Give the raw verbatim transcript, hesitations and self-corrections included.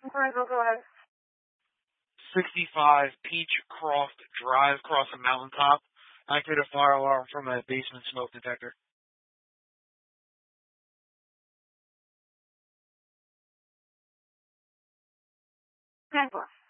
Alright, go ahead. sixty-five Peachcroft Drive, across a mountaintop. Activate a fire alarm from a basement smoke detector. ten four.